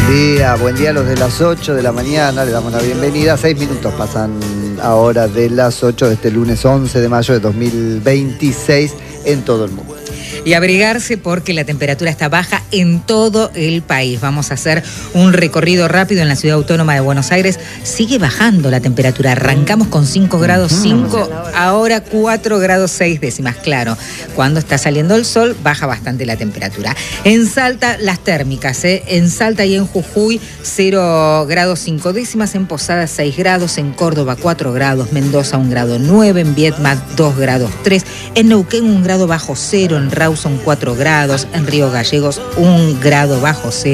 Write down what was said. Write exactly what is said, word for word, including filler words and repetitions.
Buen día, buen día a los de las ocho de la mañana, le damos la bienvenida. Seis minutos pasan ahora de las ocho de este lunes once de mayo de dos mil veintiséis en todo el mundo. Y abrigarse porque la temperatura está baja en todo el país. Vamos a hacer un recorrido rápido en la ciudad autónoma de Buenos Aires. Sigue bajando la temperatura. Arrancamos con cinco grados cinco, ahora cuatro grados seis décimas. Claro, cuando está saliendo el sol baja bastante la temperatura. En Salta, las térmicas, ¿eh? En Salta y en Jujuy, cero grados cinco décimas. En Posadas, seis grados. En Córdoba, cuatro grados. Mendoza, un grado nueve. En Viedma, dos grados tres. En Neuquén, un grado bajo cero. En Rawson, cuatro grados. En Río Gallegos, un grado bajo cero.